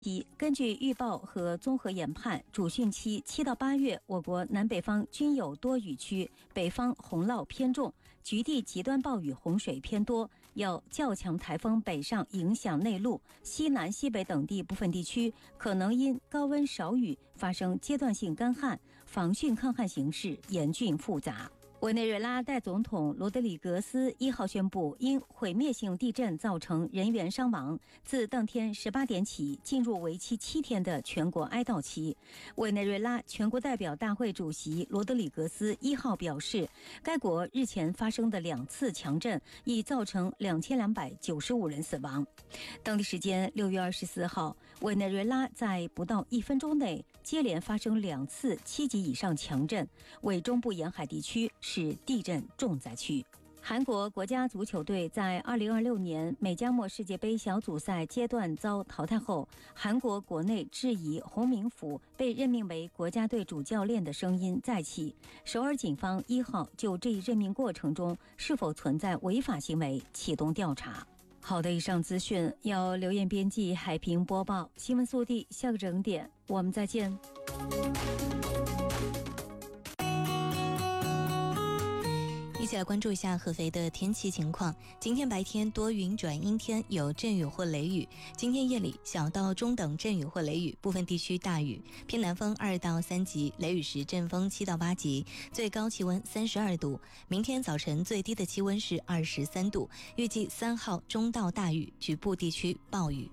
根据预报和综合研判，主汛期7到8月，我国南北方均有多雨区，北方洪涝偏重，局地极端暴雨洪水偏多，有较强台风北上影响内陆、西南、西北等地部分地区，可能因高温少雨发生阶段性干旱，防汛抗旱形势严峻复杂。委内瑞拉代总统罗德里格斯1号宣布，因毁灭性地震造成人员伤亡，自当天18点起进入为期7天的全国哀悼期。委内瑞拉全国代表大会主席罗德里格斯1号表示，该国日前发生的2次强震已造成2295人死亡。当地时间6月24号，委内瑞拉在不到1分钟内接连发生2次7级以上强震，为中部沿海地区是地震重灾区。韩国国家足球队在2026年美加墨世界杯小组赛阶段遭淘汰后，韩国国内质疑洪明甫被任命为国家队主教练的声音再起。首尔警方1号就这一任命过程中是否存在违法行为启动调查。好的，以上资讯由刘艳编辑，海平播报。新闻速递，下个整点我们再见。 一起来关注一下合肥的天气情况。今天白天多云转阴天，有阵雨或雷雨。今天夜里小到中等阵雨或雷雨，部分地区大雨，偏南风2到3级，雷雨时阵风7到8级，最高气温32度。明天早晨最低的气温是23度，预计3号中到大雨，局部地区暴雨。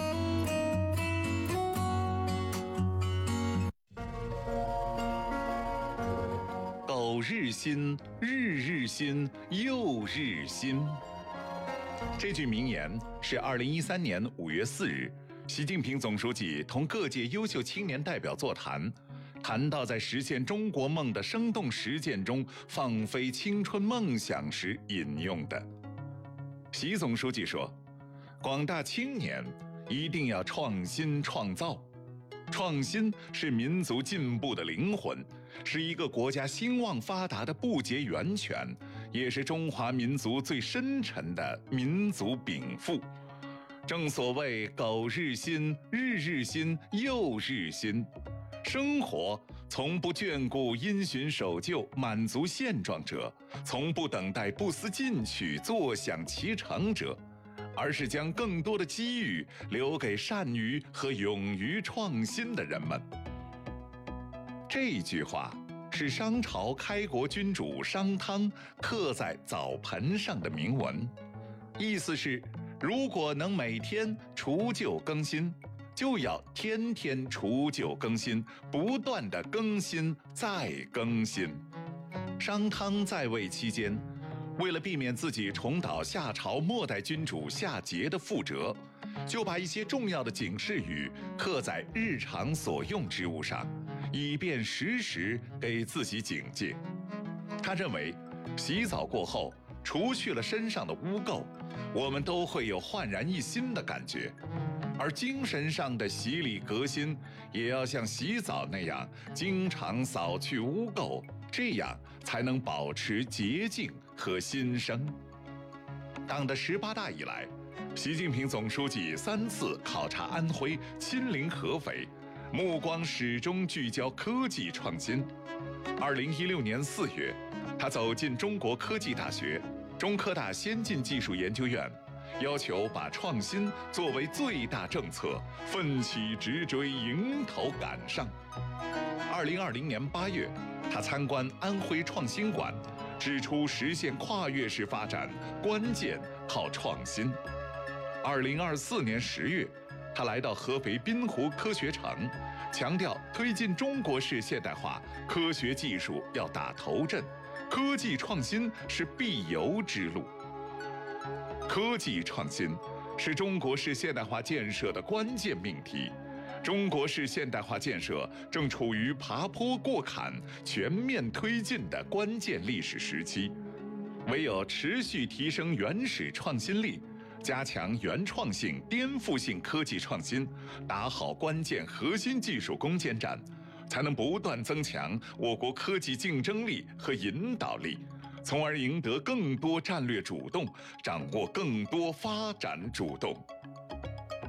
苟日新，日日新，又日新。这句名言是2013年5月4日，习近平总书记同各界优秀青年代表座谈，谈到在实现中国梦的生动实践中放飞青春梦想时引用的。习总书记说，广大青年一定要创新创造。创新是民族进步的灵魂，是一个国家兴旺发达的不竭源泉，也是中华民族最深沉的民族禀赋。正所谓苟日新，日日新，又日新。生活从不眷顾因循守旧、满足现状者，从不等待不思进取、坐享其成者，而是将更多的机遇留给善于和勇于创新的人们。这句话是商朝开国君主商汤刻在澡盆上的铭文，意思是，如果能每天除旧更新，就要天天除旧更新，不断地更新再更新。商汤在位期间，为了避免自己重蹈夏朝末代君主夏桀的覆辙，就把一些重要的警示语刻在日常所用之物上，以便时时给自己警戒。他认为，洗澡过后，除去了身上的污垢，我们都会有焕然一新的感觉。而精神上的洗礼革新，也要像洗澡那样，经常扫去污垢，这样才能保持洁净和新生。党的18大以来，习近平总书记3次考察安徽，亲临合肥，目光始终聚焦科技创新。2016年4月，他走进中国科技大学、中科大先进技术研究院，要求把创新作为最大政策，奋起直追，迎头赶上。2020年8月，他参观安徽创新馆，指出实现跨越式发展关键靠创新。2024年10月，他来到合肥滨湖科学城，强调推进中国式现代化，科学技术要打头阵，科技创新是必由之路。科技创新是中国式现代化建设的关键命题。中国式现代化建设正处于爬坡过坎、全面推进的关键历史时期，唯有持续提升原始创新力，加强原创性、颠覆性科技创新，打好关键核心技术攻坚战，才能不断增强我国科技竞争力和引导力，从而赢得更多战略主动，掌握更多发展主动。苟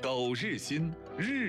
苟日新，日